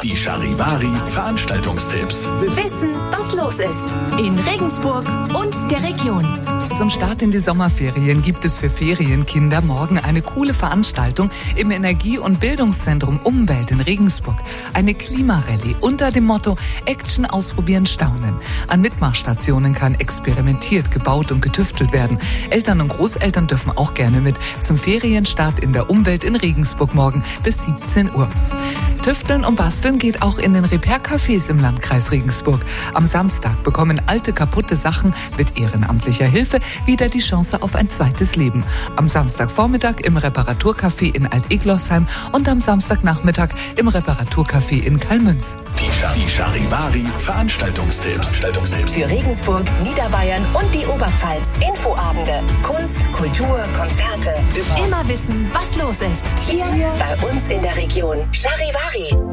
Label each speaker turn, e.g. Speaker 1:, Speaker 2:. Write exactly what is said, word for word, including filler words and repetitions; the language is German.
Speaker 1: Die Charivari Veranstaltungstipps.
Speaker 2: Wissen, was los ist in Regensburg und der Region.
Speaker 3: Zum Start in die Sommerferien gibt es für Ferienkinder morgen eine coole Veranstaltung im Energie- und Bildungszentrum Umwelt in Regensburg. Eine Klimarallye unter dem Motto Action ausprobieren, staunen. An Mitmachstationen kann experimentiert, gebaut und getüftelt werden. Eltern und Großeltern dürfen auch gerne mit zum Ferienstart in der Umwelt in Regensburg morgen bis siebzehn Uhr. Tüfteln und Basteln geht auch in den Repair-Cafés im Landkreis Regensburg. Am Samstag bekommen alte, kaputte Sachen mit ehrenamtlicher Hilfe wieder die Chance auf ein zweites Leben. Am Samstagvormittag im Reparaturcafé in Alt-Eglossheim und am Samstagnachmittag im Reparaturcafé in Kalmünz.
Speaker 1: Die Charivari Veranstaltungstipps.
Speaker 2: Für Regensburg, Niederbayern und die Oberpfalz. Infoabende, Kunst, Kultur, Konzerte. Immer wissen, was los ist. Hier bei uns in der Region. Charivari.